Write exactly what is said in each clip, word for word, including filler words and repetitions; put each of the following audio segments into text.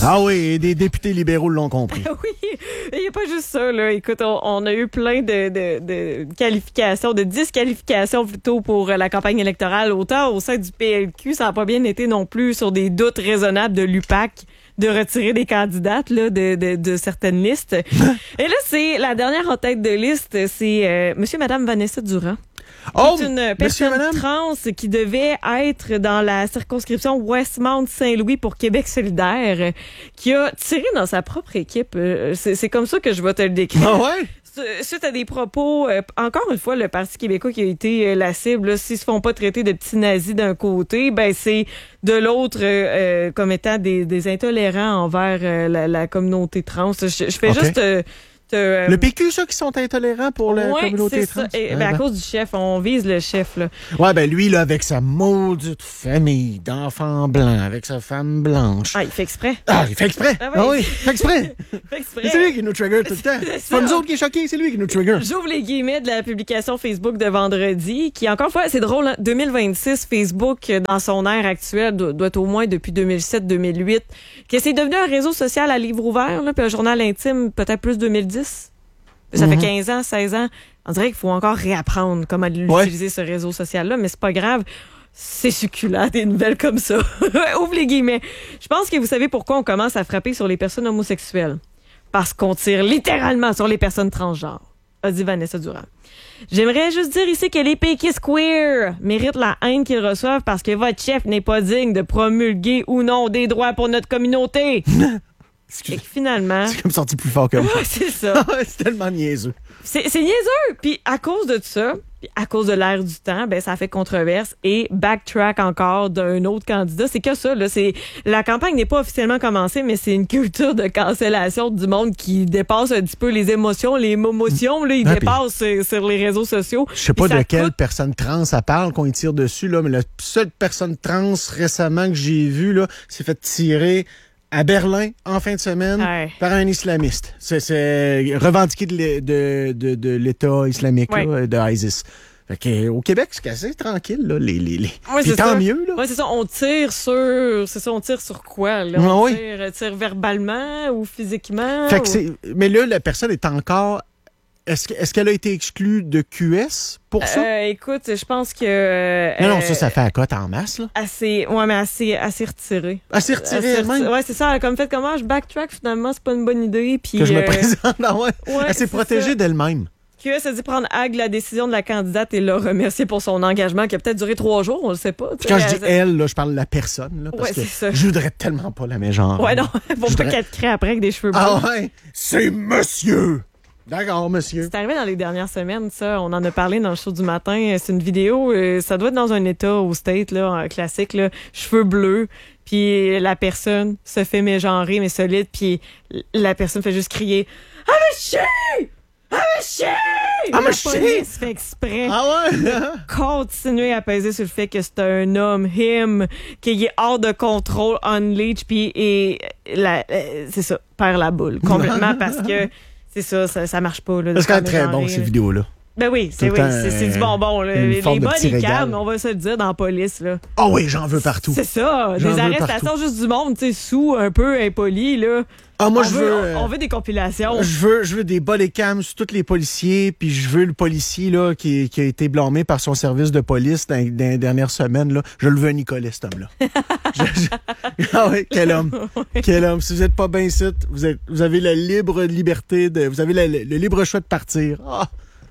Ah oui, et des députés libéraux l'ont compris. Oui, il n'y a pas juste ça, là. Écoute, on, on a eu plein de, de, de qualifications, de disqualifications plutôt pour la campagne électorale. Autant au sein du P L Q, ça n'a pas bien été non plus sur des doutes raisonnables de l'U P A C de retirer des candidates là, de, de, de certaines listes. Et là, c'est la dernière en tête de liste, c'est euh, Monsieur et Madame Vanessa Durand. Oh, c'est une personne trans qui devait être dans la circonscription Westmount-Saint-Louis pour Québec solidaire, qui a tiré dans sa propre équipe. C'est, c'est comme ça que je vais te le décrire. Ah ouais? Suite à des propos, euh, encore une fois, le Parti québécois qui a été euh, la cible, là, s'ils se font pas traiter de petits nazis d'un côté, ben c'est de l'autre euh, comme étant des, des intolérants envers euh, la, la communauté trans. Je, je fais okay. juste... Euh, Euh, le P Q, ça, qui sont intolérants pour la ouais, communauté trans? Et, ben, à cause du chef, on vise le chef, là. Ouais, ben lui, là, avec sa maudite famille d'enfants blancs, avec sa femme blanche. Ah, il fait exprès. Ah, il fait exprès. Ah, oui. ah oui, il fait exprès. fait exprès. C'est lui qui nous trigger tout le temps. C'est pas nous autres qui est choqués, c'est lui qui nous trigger. J'ouvre les guillemets de la publication Facebook de vendredi, qui, encore une fois, c'est drôle, hein, deux mille vingt-six, Facebook, dans son ère actuelle, doit, doit être au moins depuis deux mille sept deux mille huit, que c'est devenu un réseau social à livre ouvert, là, puis un journal intime, peut-être plus deux mille dix. Ça fait quinze ans, seize ans. On dirait qu'il faut encore réapprendre comment utiliser ouais. ce réseau social-là, mais c'est pas grave. C'est succulent, des nouvelles comme ça. Ouvre les guillemets. Je pense que vous savez pourquoi on commence à frapper sur les personnes homosexuelles. Parce qu'on tire littéralement sur les personnes transgenres, a dit Vanessa Durand. J'aimerais juste dire ici que les péquistes queer méritent la haine qu'ils reçoivent parce que votre chef n'est pas digne de promulguer ou non des droits pour notre communauté. Et que finalement... C'est comme sorti plus fort que moi. Ouais, c'est ça. C'est tellement niaiseux. C'est, c'est niaiseux. Puis à cause de ça, puis à cause de l'ère du temps, ben ça a fait controverse et backtrack encore d'un autre candidat. C'est que ça, là. C'est, la campagne n'est pas officiellement commencée, mais c'est une culture de cancellation du monde qui dépasse un petit peu les émotions, les momotions. Là, ils ah, dépassent puis, sur les réseaux sociaux. Je sais pas de coûte... quelle personne trans ça parle qu'on y tire dessus, là, mais la seule personne trans récemment que j'ai vue, là, s'est fait tirer à Berlin, en fin de semaine, ouais. par un islamiste. C'est, c'est revendiqué de, de, de, de l'État islamique, ouais. là, de ISIS. Fait que, au Québec, c'est assez tranquille, là, les, les, les... Ouais, Puis tant ça. mieux, là. Ouais, c'est ça, on tire sur, c'est ça, on tire sur quoi, là? On ouais, tire, oui. tire verbalement ou physiquement? Fait ou... que c'est, mais là, la personne est encore, est-ce, est-ce qu'elle a été exclue de Q S pour ça? Euh, écoute, je pense que... Euh, non, non, ça, ça fait à cote en masse, là. Assez, ouais, mais assez, assez retiré. Assez retiré elle-même? Ouais, c'est ça, elle a comme fait comment, je backtrack, finalement, c'est pas une bonne idée, puis... Que je euh... me présente, ah ouais. ouais elle s'est protégée ça. d'elle-même. Q S a dit prendre acte de la décision de la candidate et l'a remercier pour son engagement qui a peut-être duré trois jours, on le sait pas. Quand je dis elle, là, je parle de la personne, là, parce ouais, que ça. je voudrais tellement pas la mégenre. Ouais, non, faut voudrais... pas qu'elle te crée après avec des cheveux bleus. Ah ouais, c'est monsieur! D'accord, monsieur. C'est arrivé dans les dernières semaines, ça. On en a parlé dans le show du matin. C'est une vidéo, euh, ça doit être dans un état au State, là, un classique, là, cheveux bleus. Puis la personne se fait mégenrer, mais solide. Puis la personne fait juste crier « Ah, monsieur! Ah, monsieur! » Ah, monsieur! La police fait exprès. Ah ouais? Continuer à peser sur le fait que c'est un homme, him, qu'il est hors de contrôle, unleash, puis et la, c'est ça, perd la boule complètement parce que c'est ça, ça, ça marche pas. Là, c'est quand même très bon, ces vidéos-là. Ben oui, c'est, oui, c'est, c'est du bonbon. Là. Les bodycams, on va se le dire, dans la police. Là. Oh oui, j'en veux partout. C'est ça. J'en des arrestations partout. Juste du monde, tu sais, sous, un peu impoli, là. Ah, moi, on je veut, veux... On, on veut des compilations. Je veux, je veux des bodycams sur tous les policiers, puis je veux le policier, là, qui, qui a été blâmé par son service de police dans, dans les dernières semaines, là. Je le veux à Nicolas, cet homme-là. je, je... Ah oui, quel homme. Oui. Quel homme. Si vous êtes pas bien ici, vous, êtes, vous avez la libre liberté de... Vous avez la, le, le libre choix de partir. Ah!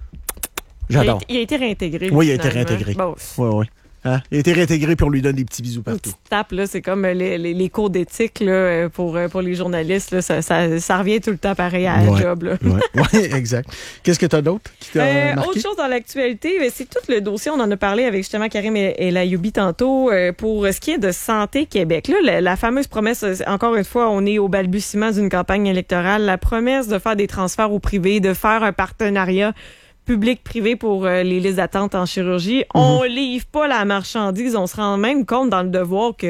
J'adore. Il a, il a été réintégré. Oui, il a été réintégré. Bon. Oui, oui. Hein? Il a été réintégré puis on lui donne des petits bisous partout. Une petite tape, là, c'est comme les, les, les cours d'éthique là, pour, pour les journalistes. Là, ça, ça, ça revient tout le temps pareil à ouais. la job. Oui, ouais, exact. Qu'est-ce que tu as d'autre qui t'a euh, marqué? Autre chose dans l'actualité, c'est tout le dossier. On en a parlé avec justement Karim El-Ayoubi tantôt euh, pour ce qui est de Santé Québec. Là, la, la fameuse promesse, encore une fois, on est au balbutiement d'une campagne électorale. La promesse de faire des transferts au privé, de faire un partenariat public-privé pour euh, les listes d'attente en chirurgie. Mm-hmm. On livre pas la marchandise. On se rend même compte dans le devoir que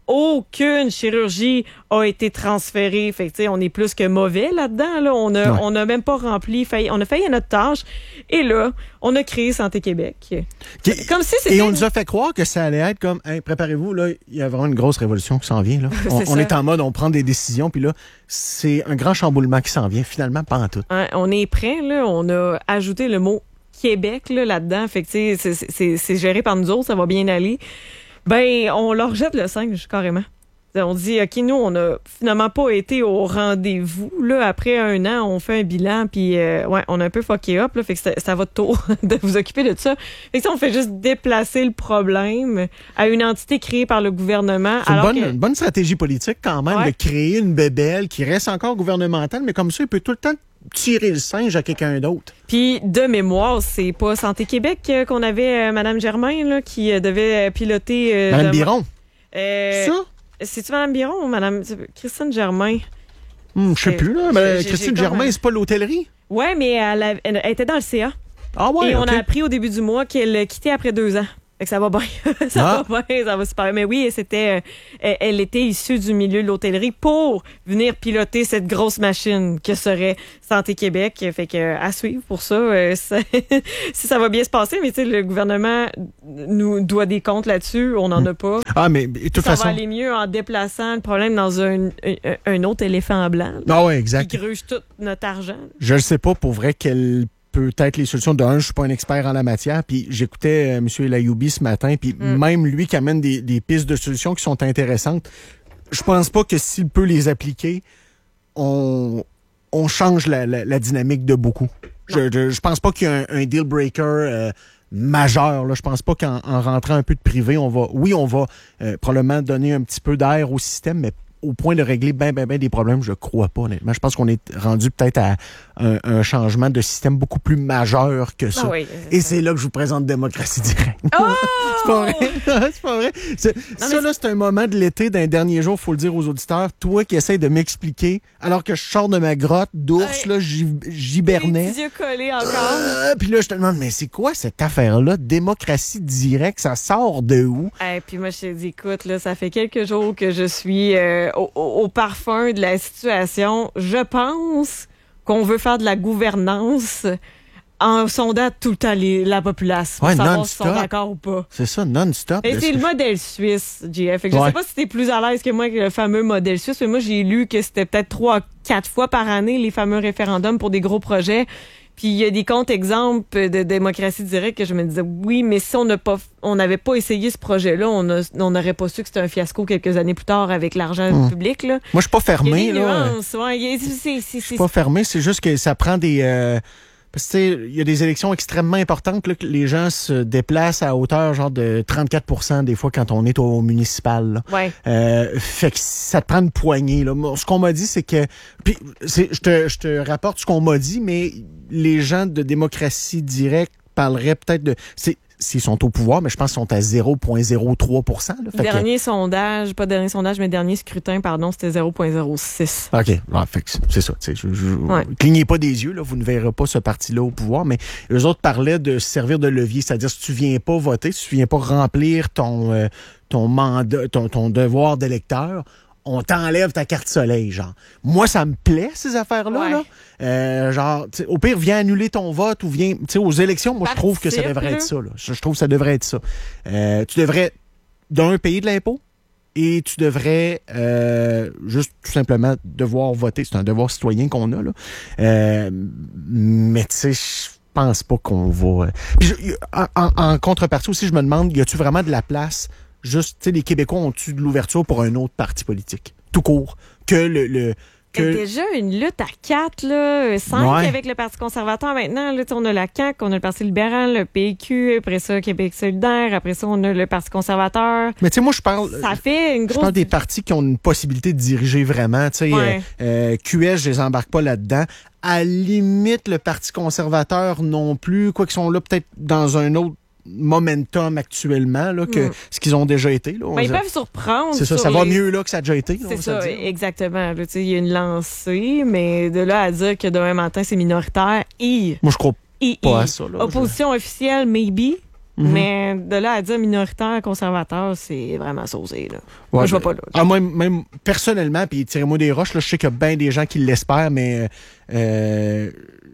aucune chirurgie a été transférée. Fait que, tu sais, on est plus que mauvais là-dedans. Là. On a, ouais. on a même pas rempli, failli, on a failli à notre tâche. Et là, on a créé Santé Québec. Qui, comme si c'était... Et on nous a fait croire que ça allait être comme, hey, préparez-vous, là, il y a vraiment une grosse révolution qui s'en vient. Là. On, c'est on ça. est en mode, on prend des décisions, puis là, c'est un grand chamboulement qui s'en vient. Finalement, pas en tout. Hein, on est prêt, là. On a ajouté le mot Québec là, là-dedans. Fait que, tu sais, c'est, c'est, c'est géré par nous autres, ça va bien aller. Ben, on leur jette le singe, carrément. On dit, OK, nous, on n'a finalement pas été au rendez-vous. Là, après un an, on fait un bilan, puis euh, ouais, on a un peu fucké up. Là, fait que c'est à votre tour de vous occuper de ça. Fait que ça, on fait juste déplacer le problème à une entité créée par le gouvernement. C'est une alors bonne, que... une bonne stratégie politique quand même, ouais. de créer une bébelle qui reste encore gouvernementale, mais comme ça, il peut tout le temps tirer le singe à quelqu'un d'autre. Puis, de mémoire, c'est pas Santé Québec euh, qu'on avait euh, Mme Germain là, qui euh, devait piloter... Euh, Madame de... Biron. Euh... Ça? C'est-tu Mme Biron ou Mme Christine Germain? Hum, je sais Euh, plus, là. Mais j'ai- Christine j'ai Germain, comme- c'est pas l'hôtellerie? Oui, mais elle, a- elle était dans le C A. Ah ouais, Et on ok. a appris au début du mois qu'elle quittait après deux ans. Fait que ça va bien. ça Ah. va bien, ça va super bien. Mais oui, c'était, euh, elle, elle était issue du milieu de l'hôtellerie pour venir piloter cette grosse machine que serait Santé Québec. Fait que, euh, à suivre pour ça, euh, ça si ça va bien se passer. Mais tu sais, le gouvernement nous doit des comptes là-dessus. On n'en a pas. Ah, mais de toute Ça façon... va aller mieux en déplaçant le problème dans un, un, un autre éléphant blanc. là, Ah ouais, qui exact. gruge tout notre argent. Je ne sais pas pour vrai quelles peut-être les solutions. De un, je suis pas un expert en la matière, puis j'écoutais euh, M. Elayoubi ce matin, puis Mm. même lui qui amène des, des pistes de solutions qui sont intéressantes. Je pense pas que s'il peut les appliquer, on, on change la, la, la dynamique de beaucoup. Je, je, je pense pas qu'il y a un, un deal breaker euh, majeur. Là. Je pense pas qu'en en rentrant un peu de privé, on va, oui, on va euh, probablement donner un petit peu d'air au système, mais au point de régler ben, ben, ben des problèmes, je crois pas, honnêtement. Je pense qu'on est rendu peut-être à un, un changement de système beaucoup plus majeur que ça. Ah oui. Et c'est là que je vous présente Démocratie Directe. Oh! C'est pas vrai. C'est pas vrai. C'est- ça, mais là, c'est un moment de l'été, d'un dernier jour, faut le dire aux auditeurs. Toi qui essayes de m'expliquer, alors que je sors de ma grotte d'ours, Ouais. là, j'y- Les j'hibernais. petits yeux collés encore. Euh, Puis là, je te demande, mais c'est quoi cette affaire-là? Démocratie Directe, ça sort de où? Et puis moi, je te dis, écoute, là, ça fait quelques jours que je suis euh, au, au- au parfum de la situation. Je pense qu'on veut faire de la gouvernance en sondant tout le temps les- la population pour Ouais, savoir s'ils sont non-stop. d'accord ou pas. C'est ça, non-stop. Et de c'est ce le que- modèle suisse, J F. Fait que je Ouais. sais pas si t'es plus à l'aise que moi avec le fameux modèle suisse, mais moi, j'ai lu que c'était peut-être trois, quatre fois par année les fameux référendums pour des gros projets. Puis il y a des contre-exemples de démocratie directe que je me disais, oui, mais si on n'a pas, on n'avait pas essayé ce projet-là, on a- on n'aurait pas su que c'était un fiasco quelques années plus tard avec l'argent Hum. public, là. Moi, je suis pas Il y a fermé, des là. nuances, ouais. Il y a- c'est- c'est- c'est- Je suis pas fermé, c'est juste que ça prend des... euh, parce que, tu sais, il y a des élections extrêmement importantes, là, que les gens se déplacent à hauteur genre de trente-quatre pour cent des fois quand on est au municipal. Là. Ouais. Euh, fait que ça te prend une poignée. Là. Moi, ce qu'on m'a dit, c'est que... Puis, c'est- je te, je te rapporte ce qu'on m'a dit, mais les gens de Démocratie Directe parleraient peut-être de... C'est, s'ils sont au pouvoir, mais je pense qu'ils sont à zéro virgule zéro trois pour cent. Là. Fait que- Dernier sondage, pas dernier sondage, mais dernier scrutin, pardon, c'était zéro virgule zéro six. OK. Ouais, fait que c'est ça. tu sais, Je, je, Ouais. Clignez pas des yeux, là, vous ne verrez pas ce parti-là au pouvoir, mais eux autres parlaient de se servir de levier, c'est-à-dire si tu viens pas voter, si tu viens pas remplir ton, euh, ton mandat, ton, ton devoir d'électeur, on t'enlève ta carte soleil, genre. Moi, ça me plaît, ces affaires-là. Ouais. Là. Euh, genre, tu sais, au pire, viens annuler ton vote ou viens... Tu sais, aux élections, moi, je trouve que ça Participe, devrait là. être ça. Là. Je, je trouve que ça devrait être ça. Euh, tu devrais, d'un, payer de l'impôt, et tu devrais euh, juste tout simplement devoir voter. C'est un devoir citoyen qu'on a, là. Euh, mais tu sais, je pense pas qu'on va... Puis je- en, en- en contrepartie aussi, je me demande, y a-tu vraiment de la place? Juste, tu sais, les Québécois ont-tu de l'ouverture pour un autre parti politique? Tout court. Que le... le Il y a que... déjà une lutte à quatre, là, cinq Ouais. avec le Parti conservateur maintenant. Là, tu sais, on a la C A Q, on a le Parti libéral, le P Q, après ça, Québec solidaire, après ça, on a le Parti conservateur. Mais tu sais, moi, je parle... Ça fait une Je grosse... parle des partis qui ont une possibilité de diriger vraiment. Tu sais, Ouais. euh, euh, Q S, je les embarque pas là-dedans. À la limite, le Parti conservateur non plus, quoi qu'ils sont là peut-être dans un autre momentum actuellement là, que Mm. ce qu'ils ont déjà été. Là. On Ben, ils dirait- peuvent surprendre. c'est ça, sur ça va les- mieux là que ça a déjà été. là, on C'est va se le ça, dire. exactement. Là, tu sais, il y a une lancée, mais de là à dire que demain matin, c'est minoritaire, et, Moi, je crois et, pas et à ça. Là, opposition officielle, maybe. Mm-hmm. Mais de là à dire minoritaire, conservateur, c'est vraiment saucé, là. Ouais, moi, je vois pas là. Ah, moi, même personnellement, puis tirez-moi des roches, là, je sais qu'il y a bien des gens qui l'espèrent, mais euh,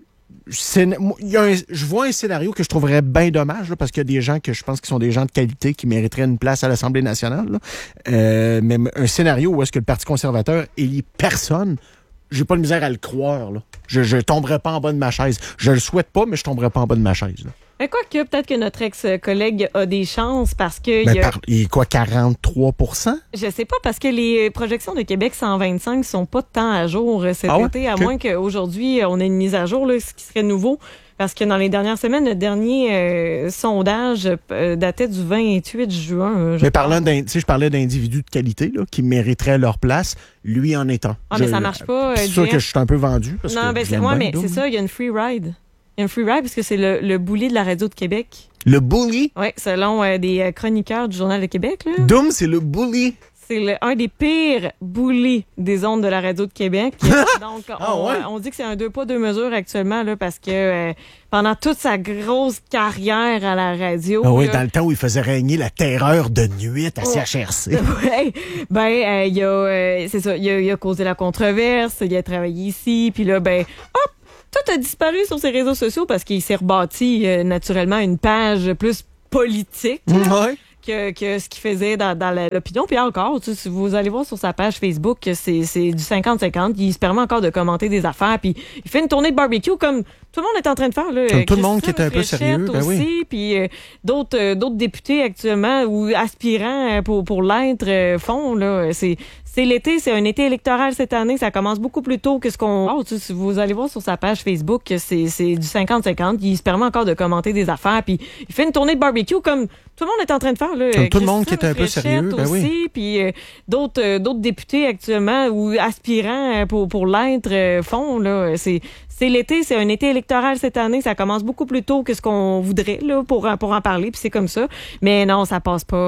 c'est, il y a un, je vois un scénario que je trouverais bien dommage, là, parce qu'il y a des gens que je pense qui sont des gens de qualité qui mériteraient une place à l'Assemblée nationale. Là. Euh, mais un scénario où est-ce que le Parti conservateur élit personne, j'ai pas de misère à le croire. Là. Je, je tomberais pas en bas de ma chaise. Je le souhaite pas, mais je tomberais pas en bas de ma chaise. Là. Mais quoi que peut-être que notre ex-collègue a des chances parce que... Ben, il, y a, par, il est quoi, quarante-trois pour cent? Je sais pas, parce que les projections de Québec cent vingt-cinq sont pas tant à jour cet ah ouais? été, à okay. moins qu'aujourd'hui, on ait une mise à jour, là, ce qui serait nouveau. Parce que dans les dernières semaines, le dernier euh, sondage euh, datait du vingt-huit juin. Euh, mais parlant d'un, tu sais, je parlais d'individus de qualité là, qui mériteraient leur place, lui en étant. Ah, je, mais ça marche pas. C'est sûr que je suis un peu vendu. Parce non, que ben je c'est l'aime moi, bien, mais Doom. c'est ça, il y a une free ride. Il y a une free ride parce que c'est le, le bully de la radio de Québec. Le bully? Oui, selon euh, des chroniqueurs du Journal de Québec. Là. Doom, c'est le bully. C'est le, un des pires bullies des ondes de la radio de Québec. Donc, on, ah ouais? on dit que c'est un deux poids, deux mesures actuellement, là, parce que euh, pendant toute sa grosse carrière à la radio... Ah oui, là, dans le temps où il faisait régner la terreur de nuit à C H R C. Ouais, ben, euh, il a, euh, c'est ça, il a, il a causé la controverse, il a travaillé ici, puis là, ben, hop, tout a disparu sur ses réseaux sociaux parce qu'il s'est rebâti euh, naturellement une page plus politique. Ouais. Que, que ce qu'il faisait dans, dans l'opinion. Puis encore, tu sais, si vous allez voir sur sa page Facebook, c'est, c'est du cinquante cinquante. Il se permet encore de commenter des affaires. Puis il fait une tournée de barbecue comme tout le monde est en train de faire. Là. Comme tout le monde qui Christine est un peu Fréchette sérieux. Ben aussi, oui. puis euh, d'autres, euh, d'autres députés actuellement ou aspirants pour, pour l'être euh, font. Là. C'est, c'est l'été, c'est un été électoral cette année. Ça commence beaucoup plus tôt que ce qu'on... Oh, tu sais, si vous allez voir sur sa page Facebook, c'est, c'est du cinquante cinquante. Il se permet encore de commenter des affaires. Puis il fait une tournée de barbecue comme tout le monde est en train de faire. Là. Comme tout le monde qui Christine est un peu sérieux. Ben aussi, oui. Puis euh, d'autres, euh, d'autres députés actuellement ou aspirants pour, pour l'être euh, font. Là. C'est, c'est l'été, c'est un été électoral cette année. Ça commence beaucoup plus tôt que ce qu'on voudrait là, pour, pour en parler. Puis c'est comme ça. Mais non, ça passe pas.